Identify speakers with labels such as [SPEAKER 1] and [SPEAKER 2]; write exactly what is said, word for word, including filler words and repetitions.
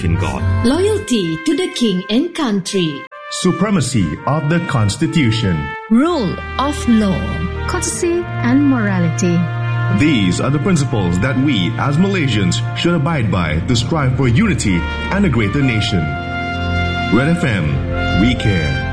[SPEAKER 1] nation God.
[SPEAKER 2] Loyalty to the king and country.
[SPEAKER 3] Supremacy of the Constitution.
[SPEAKER 4] Rule of law. Courtesy and morality.
[SPEAKER 3] These are the principles that we as Malaysians should abide by to strive for unity and a greater nation. Red F M, we care.